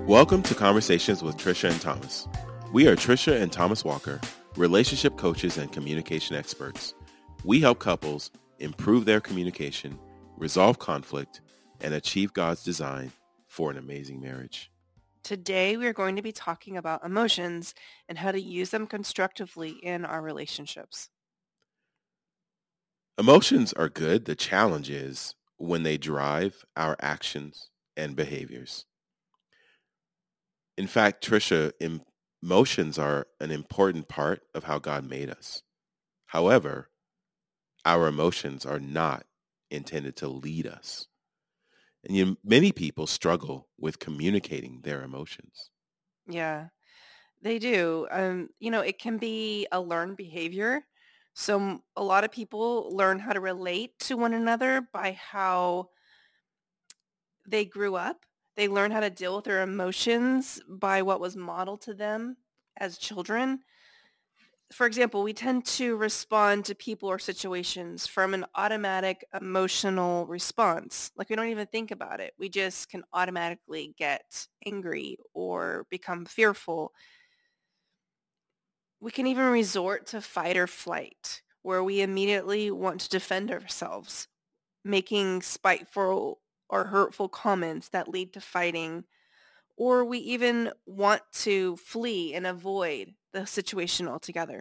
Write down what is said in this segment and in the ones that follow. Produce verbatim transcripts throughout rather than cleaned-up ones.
Welcome to Conversations with Trisha and Thomas. We are Trisha and Thomas Walker, relationship coaches and communication experts. We help couples improve their communication, resolve conflict, and achieve God's design for an amazing marriage. Today, we are going to be talking about emotions and how to use them constructively in our relationships. Emotions are good. The challenge is when they drive our actions and behaviors. In fact, Trisha, em- emotions are an important part of how God made us. However, our emotions are not intended to lead us. And you know, many people struggle with communicating their emotions. Yeah, they do. Um, you know, it can be a learned behavior. So m- a lot of people learn how to relate to one another by how they grew up. They learn how to deal with their emotions by what was modeled to them as children. For example, we tend to respond to people or situations from an automatic emotional response. Like we don't even think about it. We just can automatically get angry or become fearful. We can even resort to fight or flight, where we immediately want to defend ourselves, making spiteful or hurtful comments that lead to fighting, or we even want to flee and avoid the situation altogether.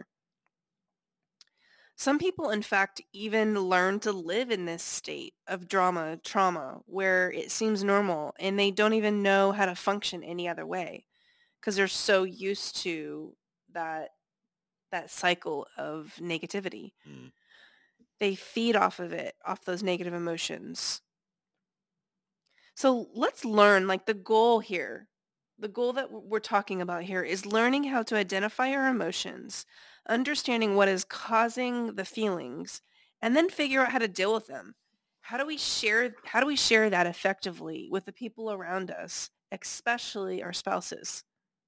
Some people, in fact, even learn to live in this state of drama, trauma, where it seems normal and they don't even know how to function any other way because they're so used to that that cycle of negativity. Mm. They feed off of it, off those negative emotions. So let's learn, like the goal here, the goal that w- we're talking about here is learning how to identify our emotions, understanding what is causing the feelings, and then figure out how to deal with them. How do we share how do we share that effectively with the people around us, especially our spouses?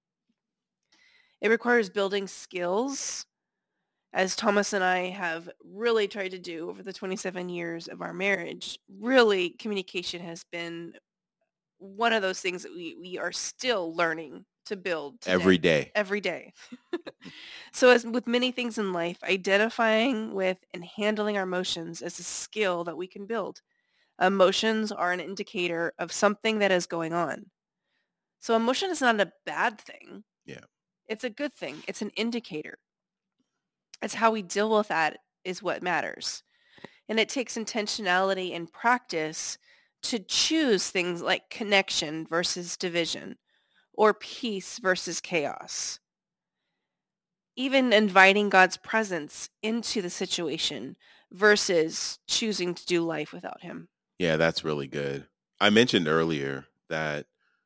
It requires building skills, as Thomas and I have really tried to do over the twenty-seven years of our marriage. Really, communication has been one of those things that we, we are still learning to build Every today, day. every day. So as with many things in life, identifying with and handling our emotions is a skill that we can build. Emotions are an indicator of something that is going on. So emotion is not a bad thing. Yeah. It's a good thing. It's an indicator. It's how we deal with that is what matters. And it takes intentionality and practice to choose things like connection versus division or peace versus chaos. Even inviting God's presence into the situation versus choosing to do life without him. Yeah, that's really good. I mentioned earlier that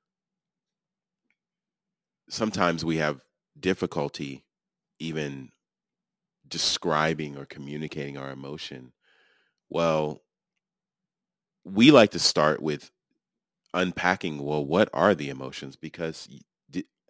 sometimes we have difficulty even describing or communicating our emotion. Well, we like to start with unpacking, well, what are the emotions? Because